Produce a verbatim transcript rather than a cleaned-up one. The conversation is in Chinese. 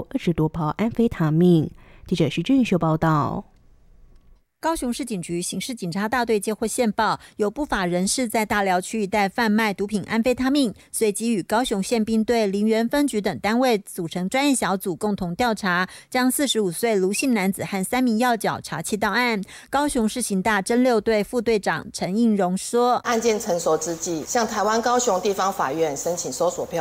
二十多包安非他命。记者徐俊秀报道。 高雄市警局刑事警察大队接获线报，有不法人士在大寮区一带贩卖毒品安非他命，随即与高雄县兵队、林园分局等单位组成专业小组，共同调查，将四十五岁卢姓男子和三名要角查缉到案。高雄市刑大侦六队副队长陈应荣说：“ 案件成熟之际，向台湾高雄地方法院申请搜索票。”